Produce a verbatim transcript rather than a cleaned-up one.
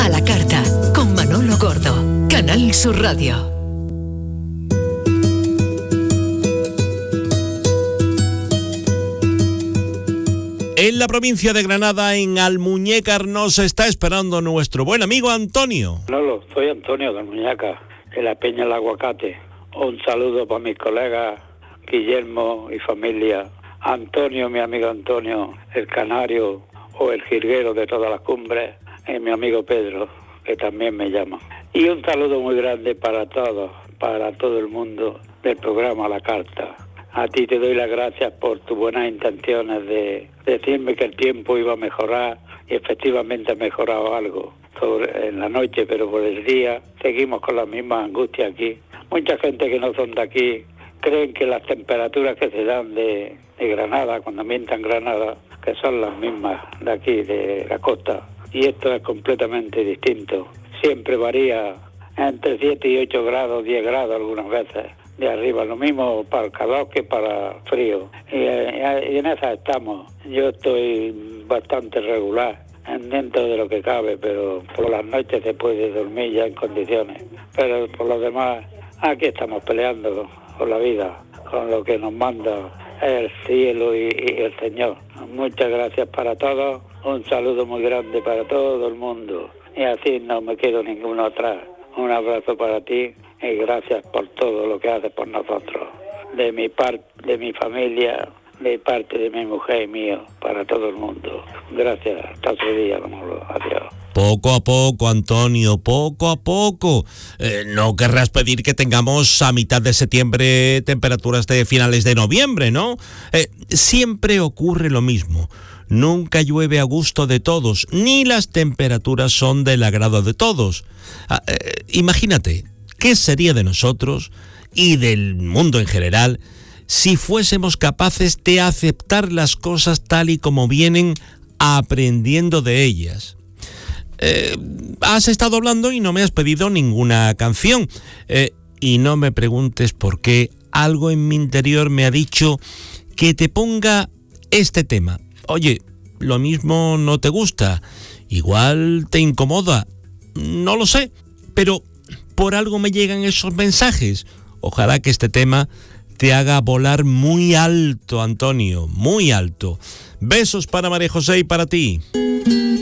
A la carta, con Manolo Gordo, Canal Sur Radio. En la provincia de Granada, en Almuñécar, nos está esperando nuestro buen amigo Antonio. Manolo, soy Antonio de Almuñécar, de la Peña del Aguacate. Un saludo para mis colegas Guillermo y familia. Antonio, mi amigo Antonio, el canario o el jilguero de todas las cumbres, y mi amigo Pedro, que también me llama. Y un saludo muy grande para todos, para todo el mundo del programa La Carta. A ti te doy las gracias por tus buenas intenciones de decirme que el tiempo iba a mejorar, y efectivamente ha mejorado algo sobre, en la noche, pero por el día seguimos con la misma angustia aquí. Mucha gente que no son de aquí creen que las temperaturas que se dan de, de Granada, cuando ambientan Granada, que son las mismas de aquí, de la costa, y esto es completamente distinto. Siempre varía entre siete y ocho grados, diez grados algunas veces de arriba, lo mismo para el calor que para el frío, y, y en esa estamos. Yo estoy bastante regular dentro de lo que cabe, pero por las noches se puede dormir ya en condiciones, pero por lo demás aquí estamos peleando con la vida, con lo que nos manda el cielo y, y el Señor. Muchas gracias para todos, un saludo muy grande para todo el mundo, y así no me quedo ninguno atrás. Un abrazo para ti y gracias por todo lo que haces por nosotros, de mi parte, de mi familia, de parte de mi mujer y mío, para todo el mundo. Gracias, hasta otro día, Manolo. Adiós. Poco a poco, Antonio, poco a poco. Eh, no querrás pedir que tengamos a mitad de septiembre temperaturas de finales de noviembre, ¿no? Eh, siempre ocurre lo mismo. Nunca llueve a gusto de todos, ni las temperaturas son del agrado de todos. Ah, eh, imagínate, ¿qué sería de nosotros y del mundo en general si fuésemos capaces de aceptar las cosas tal y como vienen, aprendiendo de ellas? Eh, has estado hablando y no me has pedido ninguna canción. Eh, y no me preguntes por qué. Algo en mi interior me ha dicho que te ponga este tema. Oye, lo mismo no te gusta, igual te incomoda, no lo sé, pero por algo me llegan esos mensajes. Ojalá que este tema te haga volar muy alto, Antonio, muy alto. Besos para María José y para ti.